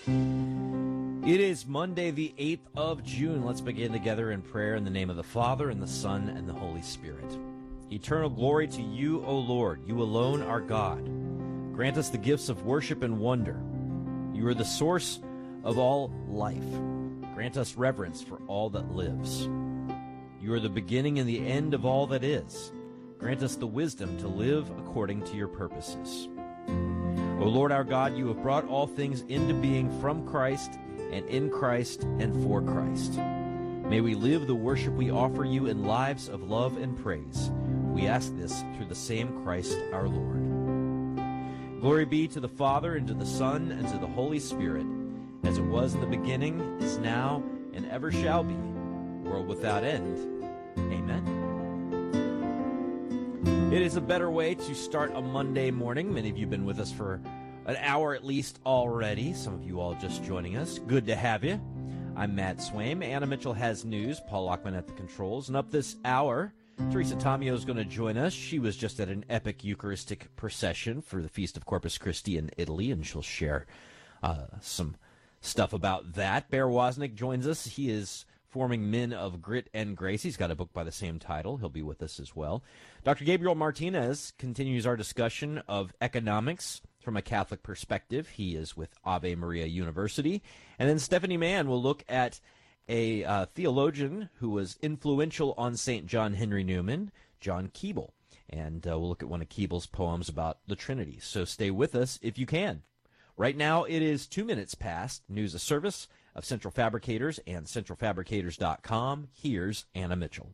It is Monday, the 8th of June. Let's begin together in prayer in the name of the Father, and the Son, and the Holy Spirit. Eternal glory to you, O Lord. You alone are God. Grant us the gifts of worship and wonder. You are the source of all life. Grant us reverence for all that lives. You are the beginning and the end of all that is. Grant us the wisdom to live according to your purposes. O Lord our God, you have brought all things into being from Christ, and in Christ, and for Christ. May we live the worship we offer you in lives of love and praise. We ask this through the same Christ our Lord. Glory be to the Father, and to the Son, and to the Holy Spirit, as it was in the beginning, is now, and ever shall be, world without end. Amen. It is a better way to start a Monday morning. Many of you have been with us for an hour at least already. Some of you all just joining us. Good to have you. I'm Matt Swaim. Anna Mitchell has news. Paul Lockman at the controls. And up this hour, Teresa Tomeo is going to join us. She was just at an epic Eucharistic procession for the Feast of Corpus Christi in Italy, and she'll share some stuff about that. Bear Wozniak joins us. He is forming Men of Grit and Grace. He's got a book by the same title. He'll be with us as well. Dr. Gabriel Martinez continues our discussion of economics from a Catholic perspective. He is with Ave Maria University. And then Stephanie Mann will look at a theologian who was influential on St. John Henry Newman, John Keble. And we'll look at one of Keble's poems about the Trinity. So stay with us if you can. Right now it is 2 minutes past. News of service of Central Fabricators and centralfabricators.com. Here's Anna Mitchell.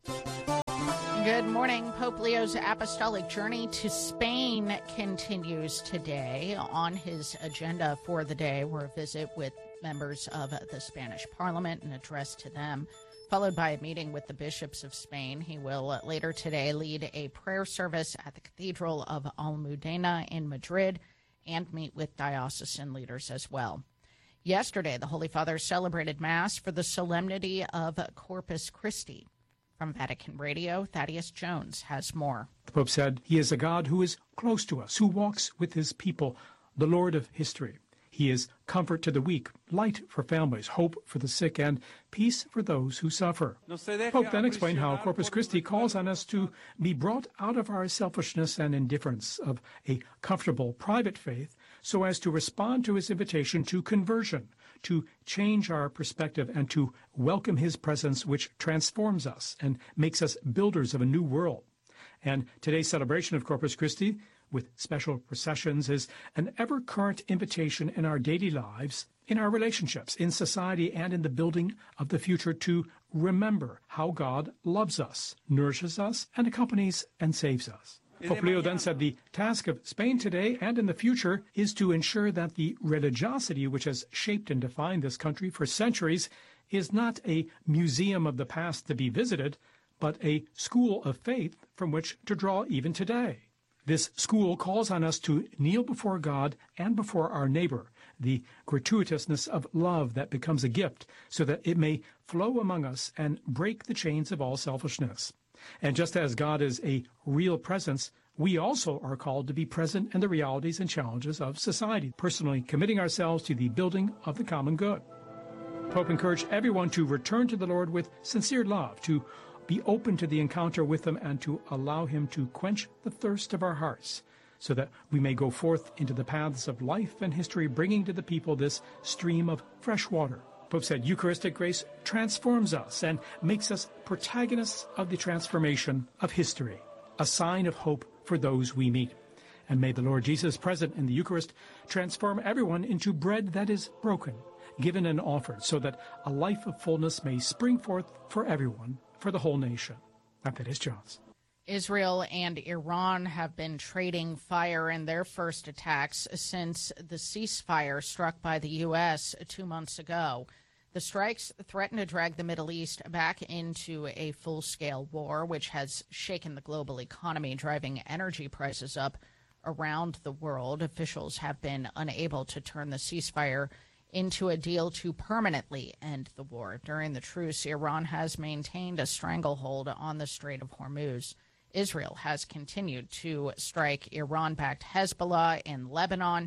Good morning. Pope Leo's apostolic journey to Spain continues today. On his agenda for the day were a visit with members of the Spanish Parliament, an address to them, followed by a meeting with the bishops of Spain. He will later today lead a prayer service at the Cathedral of Almudena in Madrid and meet with diocesan leaders as well. Yesterday, the Holy Father celebrated Mass for the solemnity of Corpus Christi. From Vatican Radio, Thaddeus Jones has more. The Pope said he is a God who is close to us, who walks with his people, the Lord of history. He is comfort to the weak, light for families, hope for the sick, and peace for those who suffer. The Pope then explained how Corpus Christi calls on us to be brought out of our selfishness and indifference of a comfortable private faith so as to respond to his invitation to conversion, to change our perspective, and to welcome his presence, which transforms us and makes us builders of a new world. And today's celebration of Corpus Christi, with special processions, is an ever-current invitation in our daily lives, in our relationships, in society, and in the building of the future to remember how God loves us, nourishes us, and accompanies and saves us. Pope Leo then said the task of Spain today and in the future is to ensure that the religiosity which has shaped and defined this country for centuries is not a museum of the past to be visited, but a school of faith from which to draw even today. This school calls on us to kneel before God and before our neighbor, the gratuitousness of love that becomes a gift, so that it may flow among us and break the chains of all selfishness. And just as God is a real presence, we also are called to be present in the realities and challenges of society, personally committing ourselves to the building of the common good. Pope encouraged everyone to return to the Lord with sincere love, to be open to the encounter with him, and to allow him to quench the thirst of our hearts, so that we may go forth into the paths of life and history, bringing to the people this stream of fresh water. Pope said Eucharistic grace transforms us and makes us protagonists of the transformation of history, a sign of hope for those we meet. And may the Lord Jesus, present in the Eucharist, transform everyone into bread that is broken, given and offered, so that a life of fullness may spring forth for everyone, for the whole nation. That is Jones. Israel and Iran have been trading fire in their first attacks since the ceasefire struck by the U.S. 2 months ago. The strikes threaten to drag the Middle East back into a full-scale war, which has shaken the global economy, driving energy prices up around the world. Officials have been unable to turn the ceasefire into a deal to permanently end the war. During the truce, Iran has maintained a stranglehold on the Strait of Hormuz. Israel has continued to strike Iran-backed Hezbollah in Lebanon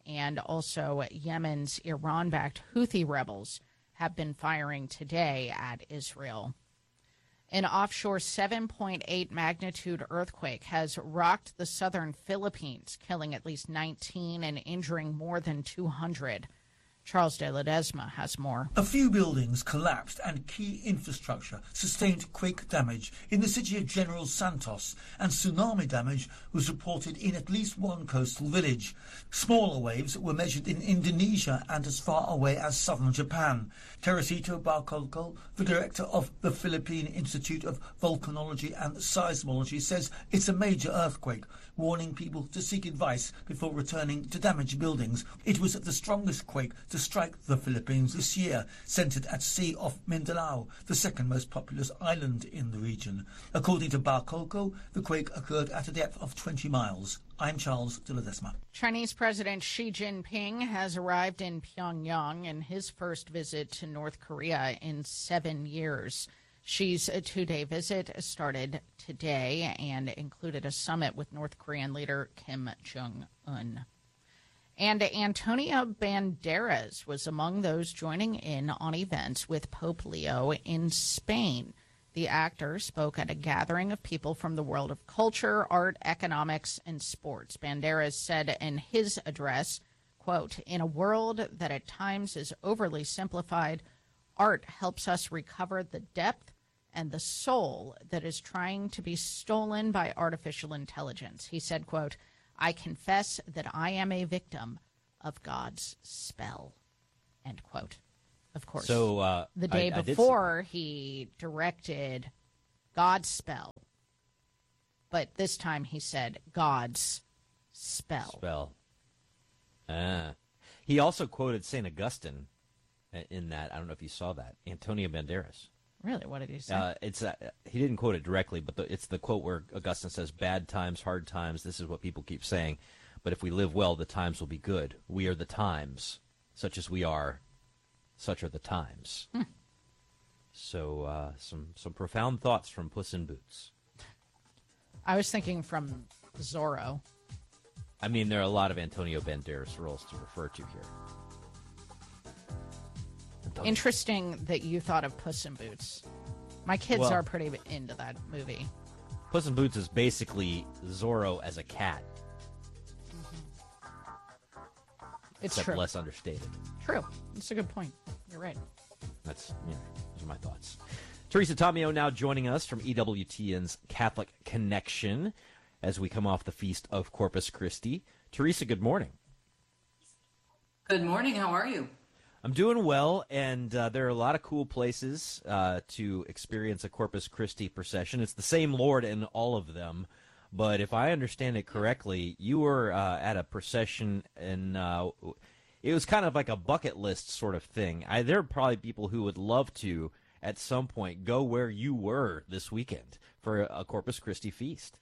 And also Yemen's Iran-backed Houthi rebels have been firing today at Israel. An offshore 7.8 magnitude earthquake has rocked the southern Philippines, killing at least 19 and injuring more than 200. Charles de Ledesma has more. A few buildings collapsed and key infrastructure sustained quake damage in the city of General Santos, and tsunami damage was reported in at least one coastal village. Smaller waves were measured in Indonesia and as far away as southern Japan. Teresito Barcolco, the director of the Philippine Institute of Volcanology and Seismology, says it's a major earthquake, warning people to seek advice before returning to damaged buildings. It was the strongest quake to strike the Philippines this year, centred at sea off Mindanao, the second most populous island in the region. According to Barcolco, the quake occurred at a depth of 20 miles. I'm Charles de Ledesma. Chinese President Xi Jinping has arrived in Pyongyang in his first visit to North Korea in 7 years. Xi's two-day visit started today and included a summit with North Korean leader Kim Jong-un. And Antonio Banderas was among those joining in on events with Pope Leo in Spain. The actor spoke at a gathering of people from the world of culture, art, economics, and sports. Banderas said in his address, quote, "In a world that at times is overly simplified, art helps us recover the depth and the soul that is trying to be stolen by artificial intelligence." He said, quote, "I confess that I am a victim of God's spell," end quote. Of course, so the day before he directed Godspell, but this time he said God's spell. He also quoted St. Augustine in that. I don't know if you saw that. Antonio Banderas. Really? What did he say? He didn't quote it directly, but it's the quote where Augustine says, "Bad times, hard times, this is what people keep saying. But if we live well, the times will be good. We are the times. Such as we are, such are the times." So some profound thoughts from Puss in Boots. I was thinking from Zorro. I mean, there are a lot of Antonio Banderas roles to refer to here. Interesting that you thought of Puss in Boots. My kids are pretty into that movie. Puss in Boots is basically Zorro as a cat. It's except true. less understated. True. It's a good point. You're right. Those are my thoughts. Teresa Tomeo now joining us from EWTN's Catholic Connection as we come off the Feast of Corpus Christi. Teresa, good morning. Good morning. How are you? I'm doing well, and there are a lot of cool places to experience a Corpus Christi procession. It's the same Lord in all of them, but if I understand it correctly, you were at a procession, and it was kind of like a bucket list sort of thing. There are probably people who would love to, at some point, go where you were this weekend for a Corpus Christi feast.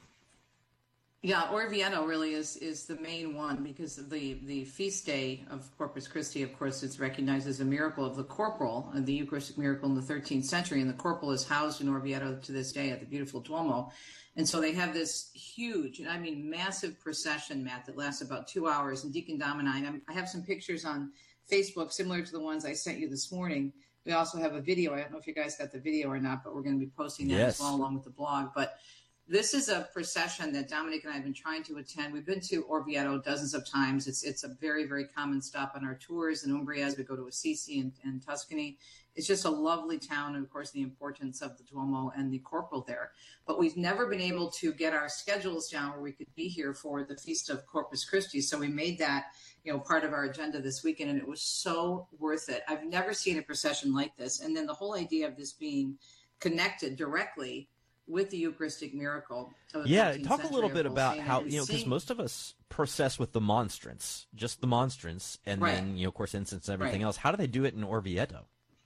Yeah, Orvieto really is the main one because of the feast day of Corpus Christi. Of course, it's recognized as a miracle of the corporal, the Eucharistic miracle in the 13th century, and the corporal is housed in Orvieto to this day at the beautiful Duomo. And so they have this huge, and I mean massive procession, Matt, that lasts about 2 hours. And Deacon Domini, I have some pictures on Facebook similar to the ones I sent you this morning. We also have a video. I don't know if you guys got the video or not, but we're going to be posting that as well along with the blog. But this is a procession that Dominic and I have been trying to attend. We've been to Orvieto dozens of times. It's a very, very common stop on our tours in Umbria as we go to Assisi and Tuscany. It's just a lovely town, and of course the importance of the Duomo and the corporal there. But we've never been able to get our schedules down where we could be here for the Feast of Corpus Christi. So we made that, part of our agenda this weekend, and it was so worth it. I've never seen a procession like this. And then the whole idea of this being connected directly with the Eucharistic miracle. Talk a little bit about how, because most of us process with the monstrance, just the monstrance, and then, of course, incense and everything else. How do they do it in Orvieto?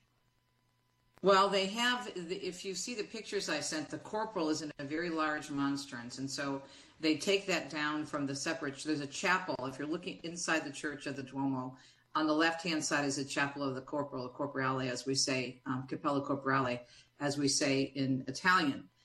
Well, they have, if you see the pictures I sent, the corporal is in a very large monstrance. And so they take that down from the separate, there's a chapel. If you're looking inside the church of the Duomo, on the left-hand side is a chapel of the corporal, corporale, as we say, Cappella Corporale, as we say in Italian.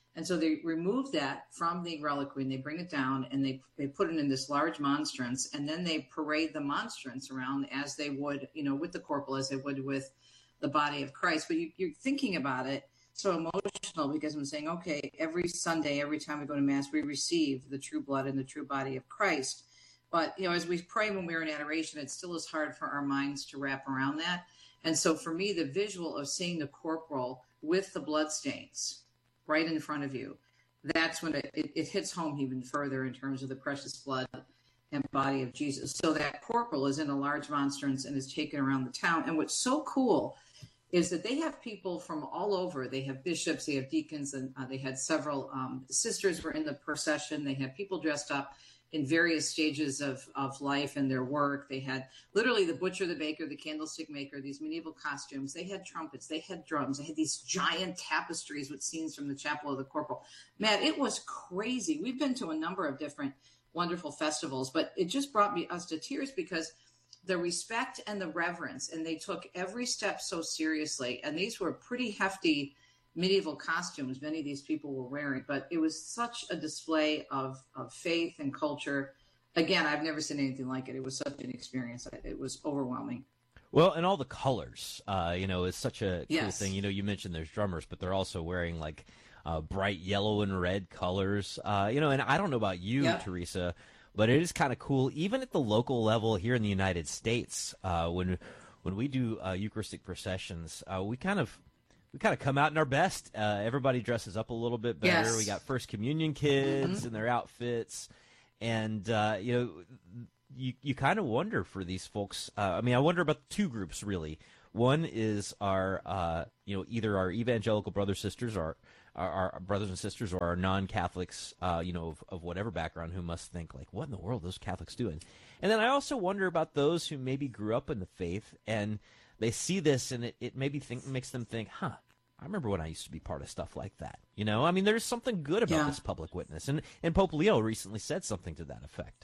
And so they remove that from the reliquary and they bring it down and they put it in this large monstrance, and then they parade the monstrance around as they would, with the corporal, as they would with the body of Christ. But you're thinking about it so emotional, because I'm saying, okay, every Sunday, every time we go to Mass, we receive the true blood and the true body of Christ. But, as we pray when we're in adoration, it still is hard for our minds to wrap around that. And so for me, the visual of seeing the corporal with the bloodstains right in front of you, that's when it hits home even further in terms of the precious blood and body of Jesus. So that corporal is in a large monstrance and is taken around the town. And what's so cool is that they have people from all over. They have bishops, they have deacons, and they had several sisters were in the procession. They had people dressed up in various stages of life and their work. They had literally the butcher, the baker, the candlestick maker, these medieval costumes. They had trumpets, they had drums, they had these giant tapestries with scenes from the Chapel of the Corporal. Man, it was crazy. We've been to a number of different wonderful festivals, but it just brought us to tears because the respect and the reverence, and they took every step so seriously. And these were pretty hefty medieval costumes many of these people were wearing, but it was such a display of faith and culture. Again, I've never seen anything like it. It was such an experience. It was overwhelming. Well, and all the colors, is such a cool Yes. thing. You mentioned there's drummers, but they're also wearing like bright yellow and red colors. And I don't know about you, Yep. Teresa, but it is kind of cool, even at the local level here in the United States, when we do Eucharistic processions, we kind of come out in our best. Everybody dresses up a little bit better. Yes. We got First Communion kids in their outfits. And, you kind of wonder for these folks. I wonder about two groups, really. One is our, either our evangelical brothers, sisters, or our brothers and sisters, or our non-Catholics, of whatever background, who must think, like, what in the world are those Catholics doing? And then I also wonder about those who maybe grew up in the faith and they see this and it maybe makes them think, I remember when I used to be part of stuff like that. There's something good about this public witness. And Pope Leo recently said something to that effect.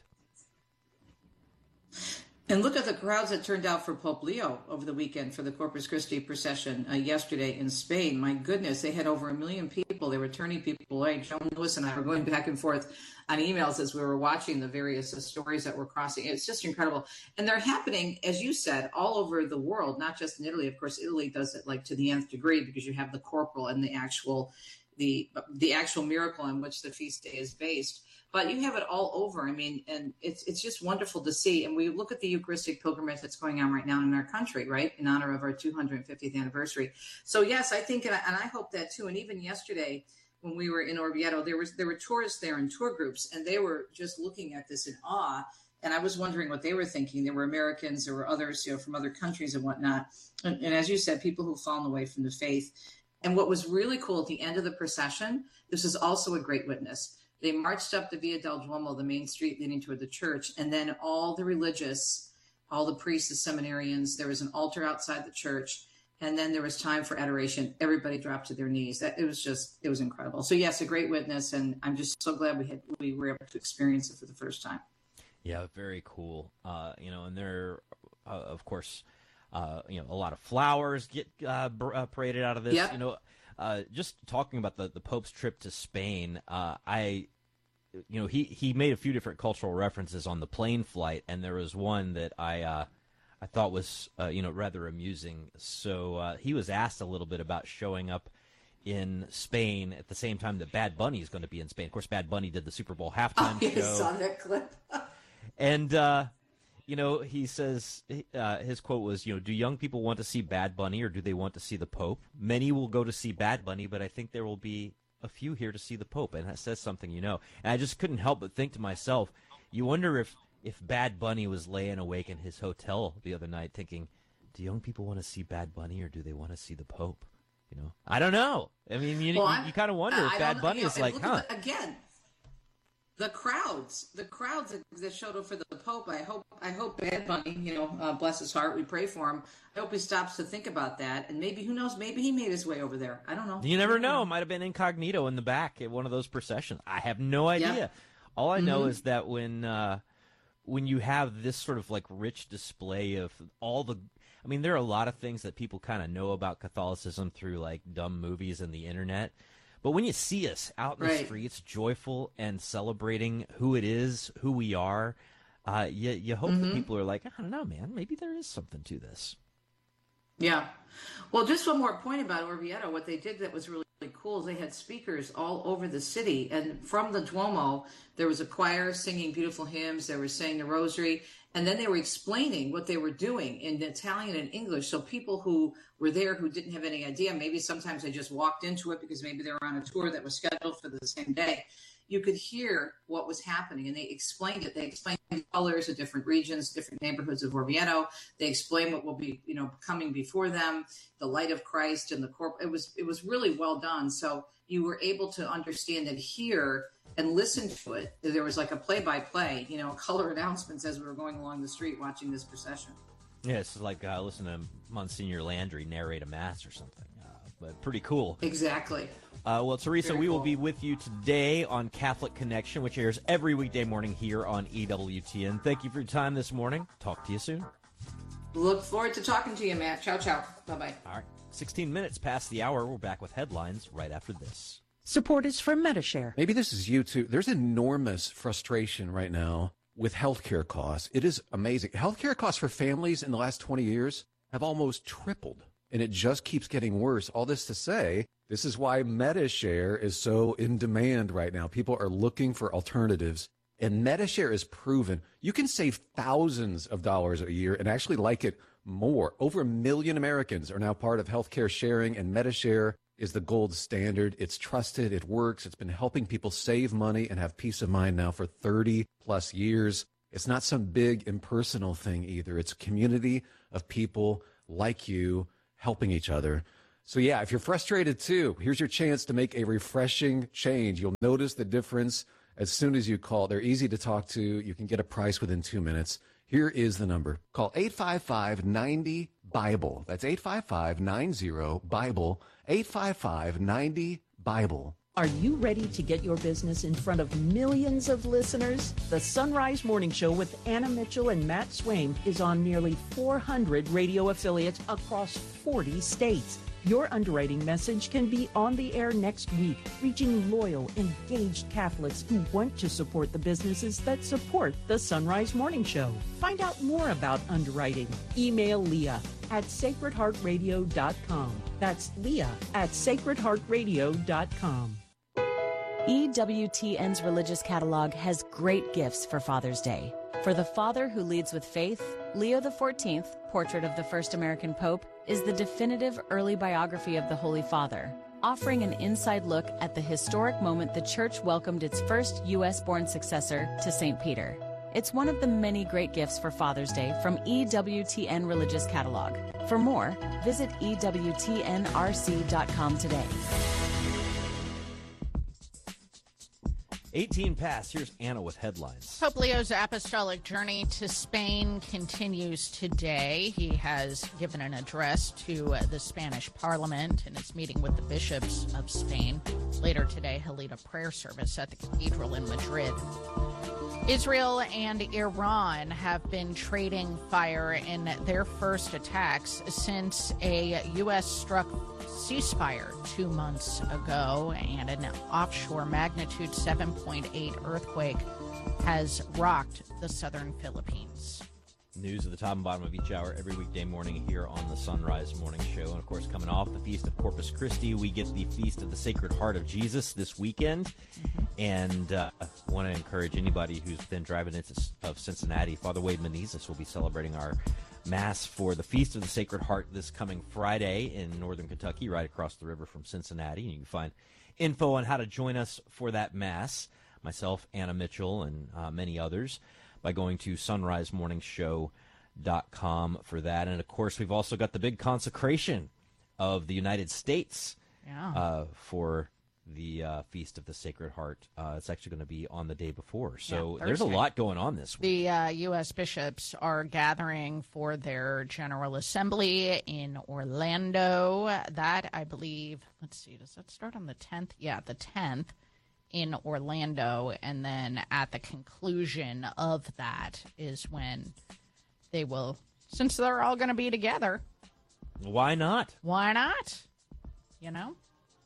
And look at the crowds that turned out for Pope Leo over the weekend for the Corpus Christi procession yesterday in Spain. My goodness, they had over 1 million people. They were turning people away. Joan Lewis and I were going back and forth on emails as we were watching the various stories that were crossing. It's just incredible. And they're happening, as you said, all over the world, not just in Italy. Of course, Italy does it like to the nth degree because you have the corporal and the actual miracle on which the feast day is based. But you have it all over. And it's just wonderful to see. And we look at the Eucharistic pilgrimage that's going on right now in our country, right, in honor of our 250th anniversary. So, yes, I think, and I hope that too. And even yesterday when we were in Orvieto, there were tourists there in tour groups, and they were just looking at this in awe. And I was wondering what they were thinking. There were Americans, there were others, from other countries and whatnot. And as you said, people who've fallen away from the faith. And what was really cool at the end of the procession, this is also a great witness. They marched up the Via del Duomo, the main street leading toward the church, and then all the religious, all the priests, the seminarians, there was an altar outside the church, and then there was time for adoration. Everybody dropped to their knees. It was incredible. So yes, a great witness, and I'm just so glad we were able to experience it for the first time. Yeah, very cool. And there, of course, a lot of flowers get paraded out of this. Yep. Just talking about the Pope's trip to Spain, he made a few different cultural references on the plane flight, and there was one that I thought was rather amusing. So he was asked a little bit about showing up in Spain at the same time that Bad Bunny is going to be in Spain. Of course, Bad Bunny did the Super Bowl halftime show. I saw that clip. And he says his quote was, do young people want to see Bad Bunny or do they want to see the Pope? Many will go to see Bad Bunny, but I think there will be a few here to see the Pope. And that says something, And I just couldn't help but think to myself, you wonder if Bad Bunny was laying awake in his hotel the other night thinking, do young people want to see Bad Bunny or do they want to see the Pope? I don't know. You kind of wonder if Bad Bunny is like, Again, the crowds that showed up for the Pope. I hope Bad Bunny, bless his heart, we pray for him. I hope he stops to think about that, and maybe, who knows, maybe he made his way over there. I don't know. You never know. It might have been incognito in the back at one of those processions. I have no idea. Yeah. All I know is that when you have this sort of like rich display of all the, there are a lot of things that people kind of know about Catholicism through like dumb movies and the internet. But when you see us out in the streets, joyful and celebrating who it is, who we are, you hope that people are like, I don't know, man, maybe there is something to this. Yeah. Well, just one more point about Orvieto. What they did that was really cool is they had speakers all over the city. And from the Duomo, there was a choir singing beautiful hymns. They were saying the rosary. And then they were explaining what they were doing in Italian and English. So people who were there who didn't have any idea, maybe sometimes they just walked into it because maybe they were on a tour that was scheduled for the same day. You could hear what was happening, and they explained it. They explained the colors of different regions, different neighborhoods of Orvieto. They explained what will be, coming before them, the light of Christ and the It was really well done. So you were able to understand and hear and listen to it. There was like a play-by-play, color announcements as we were going along the street watching this procession. Yeah, it's like listen to Monsignor Landry narrate a mass or something. But pretty cool. Exactly. Well, Teresa, Very we will cool. be with you today on Catholic Connection, which airs every weekday morning here on EWTN. Thank you for your time this morning. Talk to you soon. Look forward to talking to you, Matt. Ciao, ciao. Bye-bye. All right. 16 minutes past the hour. We're back with headlines right after this. Support is from Medi-Share. Maybe this is you too. There's enormous frustration right now with healthcare costs. It is amazing. Healthcare costs for families in the last 20 years have almost tripled, and it just keeps getting worse. All this to say, this is why Medi-Share is so in demand right now. People are looking for alternatives, and Medi-Share is proven. You can save thousands of dollars a year and actually like it more. Over 1 million Americans are now part of healthcare sharing, and Medi-Share is the gold standard. It's trusted. It works. It's been helping people save money and have peace of mind now for 30 plus years. It's not some big impersonal thing either. It's a community of people like you helping each other. So yeah, if you're frustrated too, here's your chance to make a refreshing change. You'll notice the difference as soon as you call. They're easy to talk to. You can get a price within 2 minutes. Here is the number. Call 855-90-BIBLE. That's 855-90-BIBLE. 855-90-BIBLE. Are you ready to get your business in front of millions of listeners? The Sunrise Morning Show with Anna Mitchell and Matt Swaim is on nearly 400 radio affiliates across 40 states. Your underwriting message can be on the air next week, reaching loyal, engaged Catholics who want to support the businesses that support the Sunrise Morning Show. Find out more about underwriting. Email Leah at sacredheartradio.com. That's Leah at sacredheartradio.com. EWTN's religious catalog has great gifts for Father's Day. For the father who leads with faith, Leo XIV, Portrait of the First American Pope, is the definitive early biography of the Holy Father, offering an inside look at the historic moment the Church welcomed its first U.S.-born successor to St. Peter. It's one of the many great gifts for Father's Day from EWTN Religious Catalog. For more, visit EWTNRC.com today. 18 past. Here's Anna with headlines. Pope Leo's apostolic journey to Spain continues today. He has given an address to the Spanish Parliament and is meeting with the bishops of Spain. Later today, he'll lead a prayer service at the cathedral in Madrid. Israel and Iran have been trading fire in their first attacks since a U.S.-struck ceasefire 2 months ago, and an offshore magnitude 7.8 earthquake has rocked the southern Philippines. News at the top and bottom of each hour every weekday morning here on the Sunrise Morning Show. And, of course, coming off the Feast of Corpus Christi, we get the Feast of the Sacred Heart of Jesus this weekend. And I want to encourage anybody who's been driving into of Cincinnati. Father Wade Menezes will be celebrating our Mass for the Feast of the Sacred Heart this coming Friday in northern Kentucky, right across the river from Cincinnati. And you can find info on how to join us for that Mass, myself, Anna Mitchell, and many others, by going to sunrisemorningshow.com for that. And, of course, we've also got the big consecration of the United States for the Feast of the Sacred Heart. It's actually going to be on the day before. So there's a lot going on this week. The U.S. bishops are gathering for their General Assembly in Orlando. That, I believe, let's see, does that start on the 10th? Yeah, the 10th. In Orlando, and then at the conclusion of that is when they will, since they're all going to be together. Why not? Why not? You know?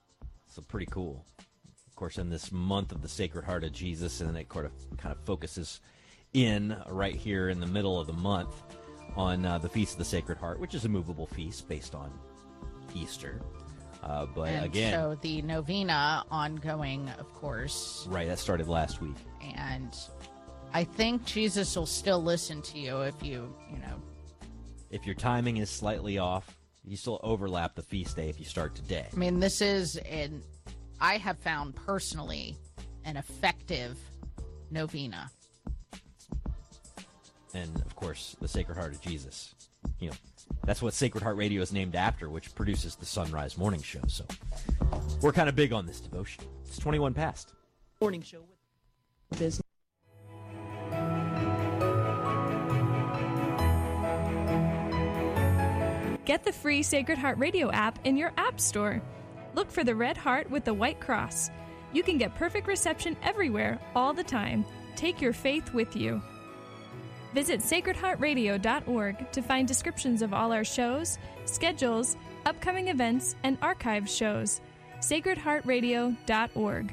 So pretty cool. Of course, in this month of the Sacred Heart of Jesus, and it kind of focuses in right here in the middle of the month on the Feast of the Sacred Heart, which is a movable feast based on Easter. And again, so the novena ongoing, of course. Right, that started last week. And I think Jesus will still listen to you if if your timing is slightly off, you still overlap the feast day if you start today. I mean, this is, I have found personally, an effective novena. And, of course, the Sacred Heart of Jesus. That's what Sacred Heart Radio is named after, which produces the Sunrise Morning Show. So we're kind of big on this devotion. It's 21 past. Morning Show with business. Get the free Sacred Heart Radio app in your app store. Look for the red heart with the white cross. You can get perfect reception everywhere, all the time. Take your faith with you. Visit sacredheartradio.org to find descriptions of all our shows, schedules, upcoming events, and archive shows. sacredheartradio.org.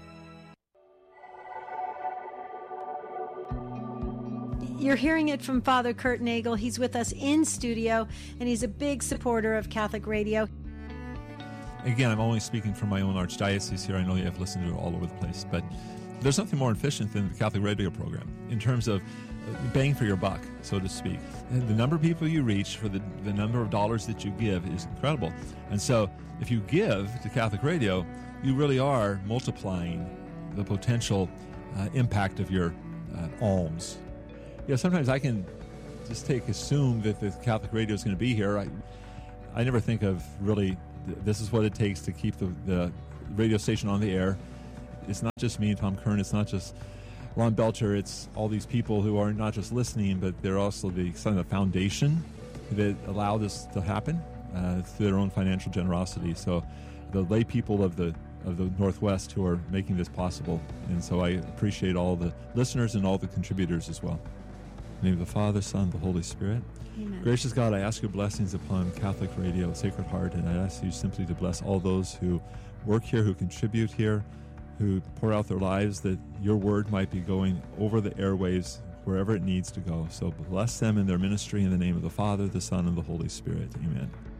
You're hearing it from Father Kurt Nagel. He's with us in studio, and he's a big supporter of Catholic radio. Again, I'm only speaking from my own archdiocese here. I know you have listened to it all over the place, but there's nothing more efficient than the Catholic radio program in terms of bang for your buck, so to speak. And the number of people you reach for the number of dollars that you give is incredible. And so if you give to Catholic radio, you really are multiplying the potential impact of your alms. Sometimes I can just assume that the Catholic radio is going to be here. I never think of really, this is what it takes to keep the radio station on the air. It's not just me and Tom Kern. It's not just Ron Belcher. It's all these people who are not just listening, but they're also the foundation that allow this to happen through their own financial generosity. So the lay people of the Northwest who are making this possible. And so I appreciate all the listeners and all the contributors as well. In the name of the Father, Son, and the Holy Spirit. Amen. Gracious God, I ask your blessings upon Catholic Radio, Sacred Heart, and I ask you simply to bless all those who work here, who contribute here, who pour out their lives, that your word might be going over the airwaves wherever it needs to go. So bless them in their ministry in the name of the Father, the Son, and the Holy Spirit. Amen.